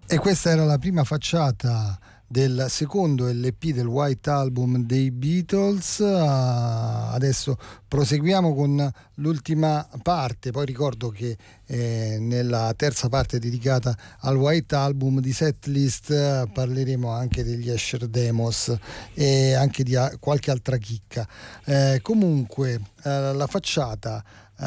E questa era la prima facciata del secondo LP del White Album dei Beatles. Adesso proseguiamo con l'ultima parte. Poi ricordo che nella terza parte dedicata al White Album di Setlist parleremo anche degli Esher Demos e anche di qualche altra chicca. Comunque la facciata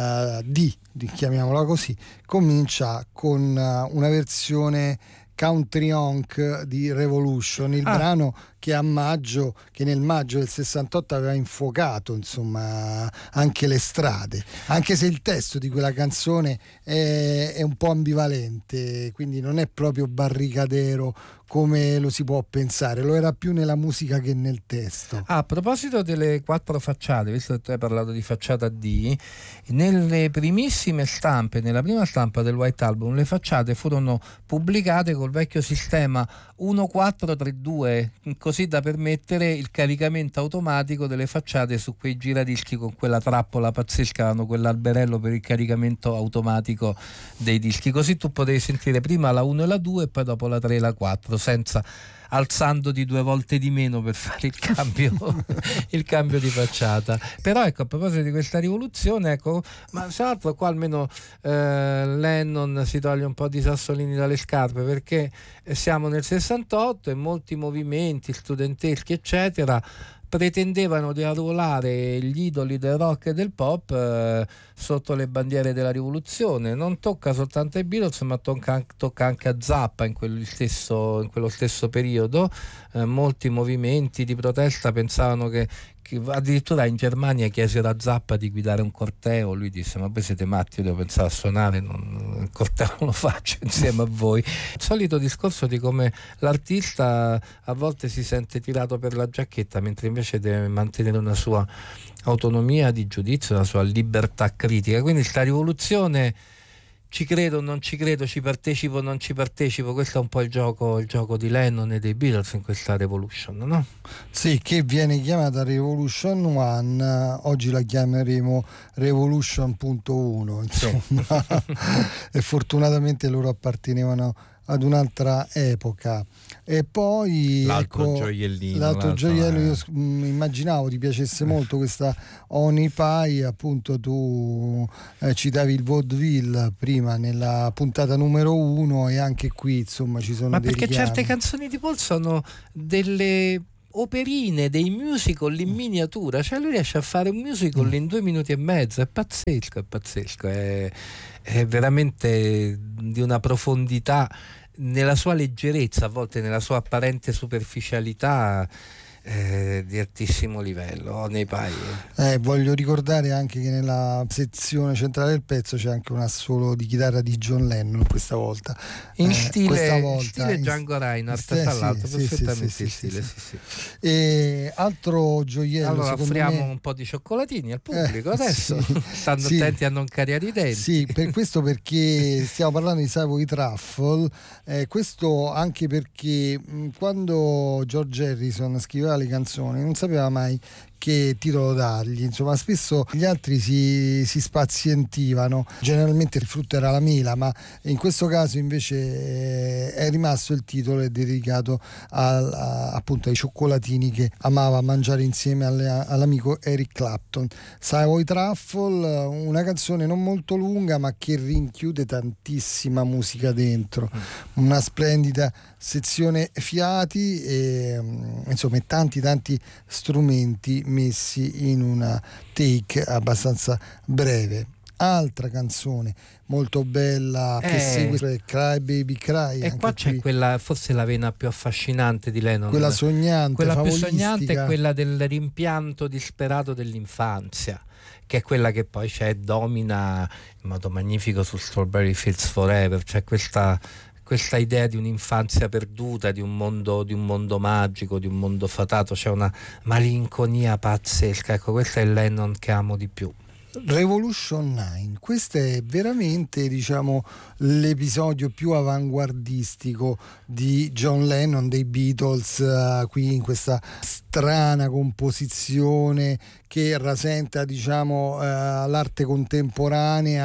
chiamiamola così, comincia con una versione country honk di Revolution, il brano che nel maggio del 68 aveva infuocato insomma anche le strade, anche se il testo di quella canzone è un po' ambivalente, quindi non è proprio barricadero come lo si può pensare, lo era più nella musica che nel testo. A proposito delle 4 facciate, visto che tu hai parlato di facciata D, nelle primissime stampe, nella prima stampa del White Album, le facciate furono pubblicate col vecchio sistema 1432, così da permettere il caricamento automatico delle facciate su quei giradischi con quella trappola pazzesca, hanno quell'alberello per il caricamento automatico dei dischi, così tu potevi sentire prima la 1 e la 2 e poi dopo la 3 e la 4 senza alzando di 2 volte di meno per fare il cambio di facciata. Però ecco, a proposito di questa rivoluzione, ecco, ma tra l'altro qua almeno Lennon si toglie un po' di sassolini dalle scarpe, perché siamo nel 68 e molti movimenti studenteschi eccetera pretendevano di arruolare gli idoli del rock e del pop sotto le bandiere della rivoluzione. Non tocca soltanto ai Beatles, ma tocca anche a Zappa in quello stesso periodo. Molti movimenti di protesta pensavano che addirittura in Germania chiesero a Zappa di guidare un corteo, lui disse: ma voi siete matti, io devo pensare a suonare, il corteo non lo faccio insieme a voi. Il solito discorso di come l'artista a volte si sente tirato per la giacchetta mentre invece deve mantenere una sua autonomia di giudizio, una sua libertà critica. Quindi sta rivoluzione, ci credo o non ci credo, ci partecipo o non ci partecipo, questo è un po' il gioco di Lennon e dei Beatles in questa Revolution, no? Sì, che viene chiamata Revolution 1, oggi la chiameremo Revolution.1, insomma. E fortunatamente loro appartenevano ad un'altra epoca. E poi l'altro gioiello, io immaginavo ti piacesse molto questa Honey Pie, appunto tu citavi il vaudeville prima nella puntata numero 1 e anche qui insomma ci sono dei richiami. Certe canzoni di Paul sono delle operine, dei musical in miniatura, cioè lui riesce a fare un musical in 2 minuti e mezzo, è pazzesco, è veramente di una profondità nella sua leggerezza, a volte nella sua apparente superficialità, di altissimo livello nei Pie. Voglio ricordare anche che nella sezione centrale del pezzo c'è anche un assolo di chitarra di John Lennon questa volta in stile Django Reinhardt, tra l'altro perfettamente in stile. E altro gioiello, allora offriamo un po' di cioccolatini al pubblico adesso, stanno attenti a non cariare i denti. Sì, perché stiamo parlando di Savoy Truffle, questo anche perché quando George Harrison scriveva le canzoni non sapeva mai che titolo dargli, insomma spesso gli altri si spazientivano, generalmente il frutto era la mela, ma in questo caso invece è rimasto il titolo, è dedicato appunto ai cioccolatini che amava mangiare insieme all'amico Eric Clapton. Savoy Truffle, una canzone non molto lunga ma che rinchiude tantissima musica dentro, una splendida sezione fiati e insomma tanti strumenti messi in una take abbastanza breve. Altra canzone molto bella che segue Cry Baby Cry, e qua c'è quella, forse la vena più affascinante di Lennon, quella sognante, quella più sognante è quella del rimpianto disperato dell'infanzia, che è quella che poi domina in modo magnifico su Strawberry Fields Forever, cioè questa idea di un'infanzia perduta, di un mondo magico, di un mondo fatato, c'è una malinconia pazzesca. Ecco, questo è il Lennon che amo di più. Revolution 9, questo è veramente l'episodio più avanguardistico di John Lennon, dei Beatles, qui in questa strana composizione che rasenta l'arte contemporanea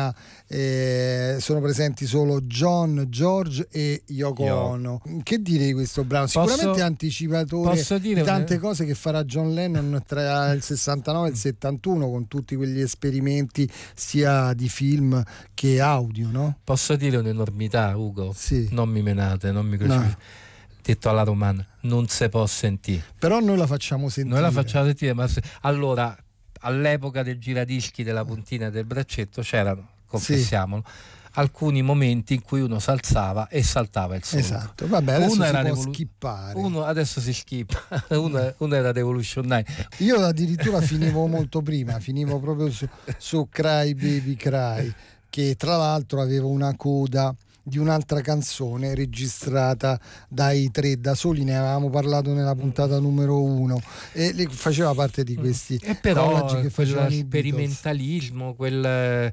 sono presenti solo John, George e Yoko Ono. Che dire di questo brano? Sicuramente anticipatore di tante cose che farà John Lennon tra il 69 e il 71, con tutti quegli esperimenti sia di film che audio, no? Posso dire un'enormità, Ugo? Sì. Non mi menate, non mi crucificate. No. Detto alla romana, non si può sentire. Però noi la facciamo sentire. Ma allora, all'epoca del giradischi della puntina e del braccetto c'erano, confessiamolo, alcuni momenti in cui uno s'alzava e saltava il solo. Esatto, vabbè, adesso si può skippare. Adesso si skippa, uno era Revolution 9. Io addirittura finivo molto prima, finivo proprio su Cry Baby Cry, che tra l'altro aveva una coda di un'altra canzone registrata dai tre da soli, ne avevamo parlato nella puntata numero 1, e faceva parte di questi collage che facevano i sperimentalismo, quel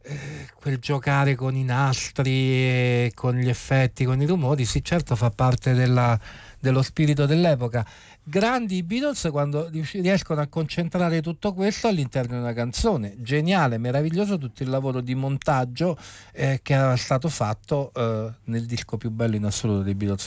giocare con i nastri, con gli effetti, con i rumori, sì, certo, fa parte dello spirito dell'epoca. Grandi i Beatles quando riescono a concentrare tutto questo all'interno di una canzone. Geniale, meraviglioso tutto il lavoro di montaggio che era stato fatto nel disco più bello in assoluto dei Beatles,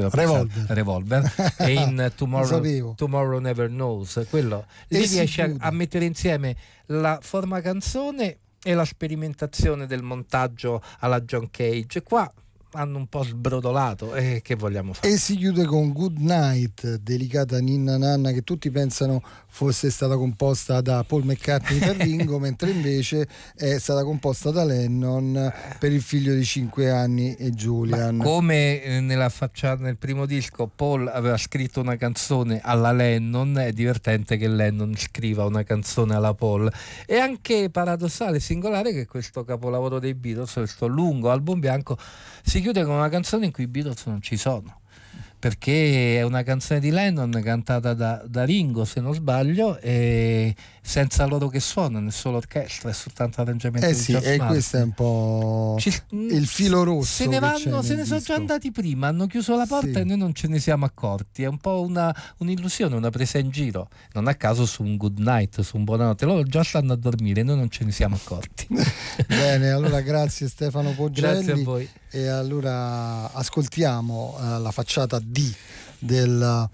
Revolver e in Tomorrow Never Knows. Quello lì riesce a mettere insieme la forma canzone e la sperimentazione del montaggio alla John Cage. Qua hanno un po' sbrodolato, e che vogliamo fare? E si chiude con Good Night, delicata ninna nanna, che tutti pensano fosse stata composta da Paul McCartney per Ringo, mentre invece è stata composta da Lennon per il figlio di 5 anni, e Julian. Come nel primo disco Paul aveva scritto una canzone alla Lennon, è divertente che Lennon scriva una canzone alla Paul. È anche paradossale, singolare, che questo capolavoro dei Beatles, questo lungo album bianco, si chiude con una canzone in cui i Beatles non ci sono, perché è una canzone di Lennon cantata da Ringo, se non sbaglio, e senza loro che suonano, è solo orchestra, è soltanto arrangiamento di George Martin. E questo è un po' il filo rosso. Se ne sono già andati prima, hanno chiuso la porta, e noi non ce ne siamo accorti. È un po' un'illusione, una presa in giro. Non a caso su un Good Night, su un buonanotte, loro già stanno a dormire e noi non ce ne siamo accorti. Bene, allora grazie Stefano Poggelli. Grazie a voi. E allora ascoltiamo la facciata D del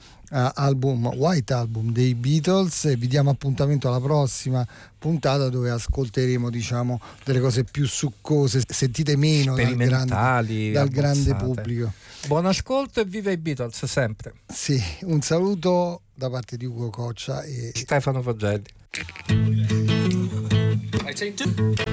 White Album dei Beatles, e vi diamo appuntamento alla prossima puntata, dove ascolteremo, diciamo, delle cose più succose, sentite meno dal grande pubblico. Buon ascolto e viva i Beatles sempre. Sì, un saluto da parte di Ugo Coccia e Stefano Poggelli.